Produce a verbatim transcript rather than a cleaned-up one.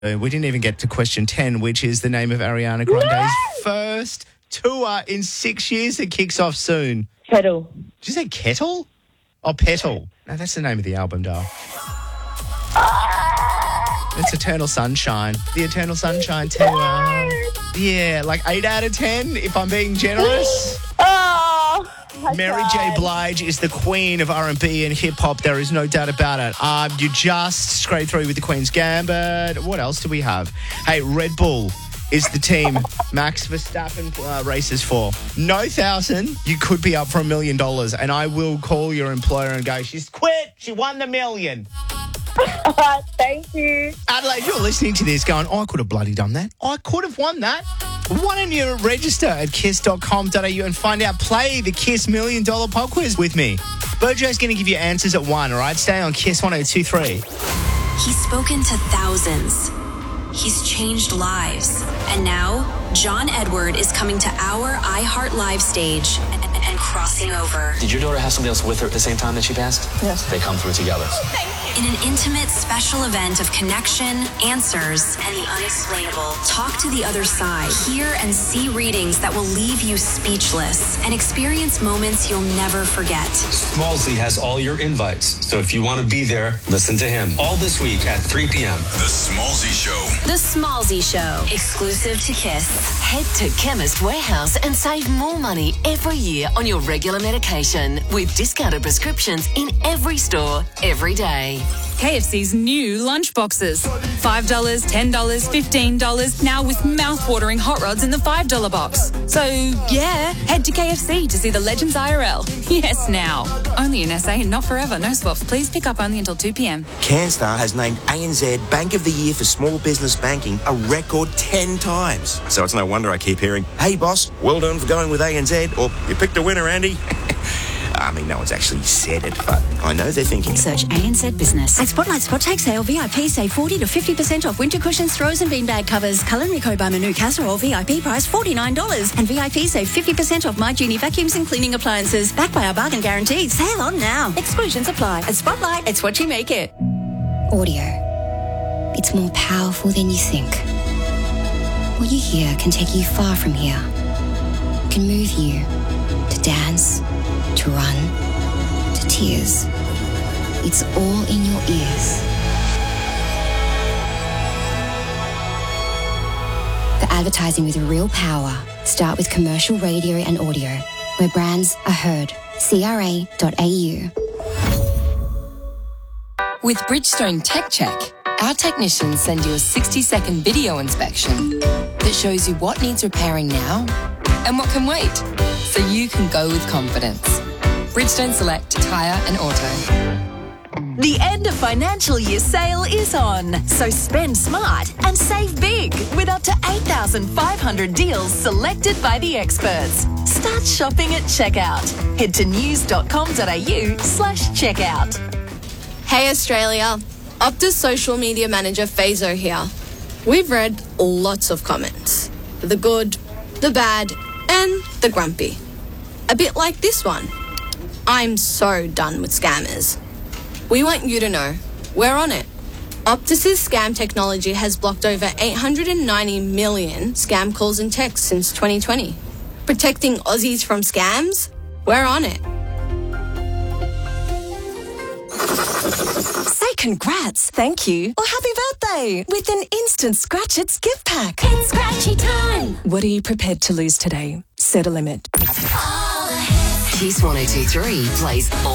Uh, We didn't even get to question ten, which is the name of Ariana Grande's first tour in six years that kicks off soon. Kettle. Did you say Kettle? Oh, Petal. No, that's the name of the album, doll. It's Eternal Sunshine. The Eternal Sunshine tour. Yeah, like eight out of ten, if I'm being generous. Oh, I Mary J. tried. Blige is the queen of R and B and hip-hop. There is no doubt about it. Um, you just scraped through with the Queen's Gambit. What else do we have? Hey, Red Bull is the team Max Verstappen uh, races for. No thousand, you could be up for a million dollars, and I will call your employer and go, she's quit. She won the million. Thank you. Adelaide, you're listening to this going, oh, I could have bloody done that. I could have won that. Why don't you register at kiss dot com dot a u and find out, play the Kiss Million Dollar Pop Quiz with me. Bojo's going to give you answers at one, all right? Stay on Kiss one oh two point three. He's spoken to thousands. He's changed lives. And now, John Edward is coming to our iHeart Live stage and, and, and crossing over. Did your daughter have somebody else with her at the same time that she passed? Yes. They come through together. In an intimate special event of connection, answers, and the unexplainable, talk to the other side. Hear and see readings that will leave you speechless and experience moments you'll never forget. Smallsy has all your invites, so if you want to be there, listen to him. All this week at three p.m. The Smallsy Show. The Smallsy Show, exclusive to Kiss. Head to Chemist Warehouse and save more money every year on your regular medication with discounted prescriptions in every store, every day. K F C's new lunch boxes. five dollars, ten dollars, fifteen dollars, now with mouth-watering hot rods in the five dollar box. So, yeah, head to K F C to see the Legends I R L. Yes, now. Only in S A and not forever. No swaps. Please pick up only until two p.m. CanStar has named A N Z Bank of the Year for Small Business Banking a record ten times. So it's no wonder I keep hearing, hey boss, well done for going with A N Z, or you picked a winner, Andy. I mean, no one's actually said it, but I know they're thinking. Search A N Z Business. At Spotlight Spot Take Sale, V I P save forty to fifty percent off winter cushions, throws and beanbag covers. Culinary by Manu Casserole, V I P price forty-nine dollars. And V I P save fifty percent off My Genie vacuums and cleaning appliances. Backed by our bargain guarantee. Sale on now. Exclusions apply. At Spotlight, it's what you make it. Audio. It's more powerful than you think. What you hear can take you far from here. It can move you to dance, to run, to tears. It's all in your ears. For advertising with real power, start with commercial radio and audio, where brands are heard. C R A dot A U. With Bridgestone Tech Check, our technicians send you a sixty-second video inspection that shows you what needs repairing now and what can wait, so you can go with confidence. Bridgestone Select Tyre and Auto. The end of financial year sale is on, so spend smart and save big with up to eight thousand five hundred deals selected by the experts. Start shopping at checkout. Head to news dot com dot a u slash checkout. Hey Australia, Optus social media manager Fazo here. We've read lots of comments. The good, the bad, and the grumpy. A bit like this one. I'm so done with scammers. We want you to know, we're on it. Optus's scam technology has blocked over eight hundred ninety million scam calls and texts since twenty twenty. Protecting Aussies from scams? We're on it. Say congrats, thank you, or happy birthday with an instant Scratch It's gift pack. It's scratchy time. What are you prepared to lose today? Set a limit. Kiss one oh two three plays